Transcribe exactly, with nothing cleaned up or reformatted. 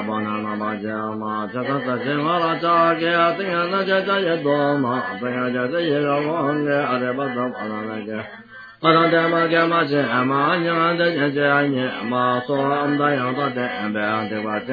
巴那那巴加嘛，这个这些嘛啦扎给啊，这样那这这也多嘛，这样这这也个王给啊，这巴这巴那那个。阿达达玛伽玛切玛尼安达切切尼玛梭安达扬达德安达德巴。